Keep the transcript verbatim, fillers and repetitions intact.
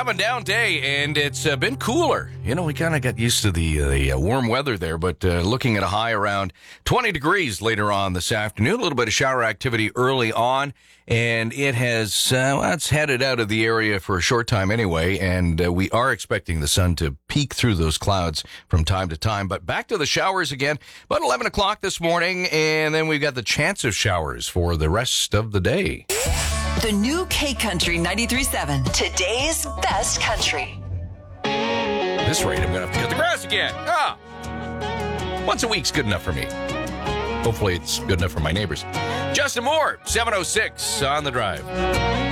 and down day, and it's uh, been cooler. You know, we kind of got used to the, uh, the uh, warm weather there, but uh, looking at a high around twenty degrees later on this afternoon. A little bit of shower activity early on, and it has, uh, well, it's headed out of the area for a short time anyway, and uh, we are expecting the sun to peek through those clouds from time to time. But back to the showers again, about eleven o'clock this morning, and then we've got the chance of showers for the rest of the day. The new K-Country ninety-three point seven. Today's best country. This rate, I'm going to have to cut the grass again. Ah! Once a week's good enough for me. Hopefully it's good enough for my neighbors. Justin Moore, seven oh six on the drive.